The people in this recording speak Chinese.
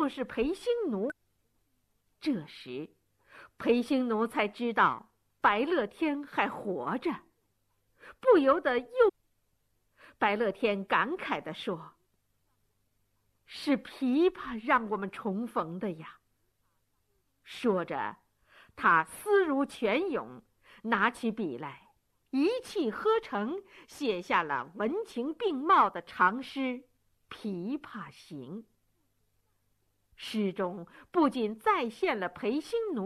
就是裴兴奴。这时，裴兴奴才知道白乐天还活着，不由得又。白乐天感慨地说：“是琵琶让我们重逢的呀。”说着，他思如泉涌，拿起笔来，一气呵成，写下了文情并茂的长诗《琵琶行》。诗中不仅再现了裴兴奴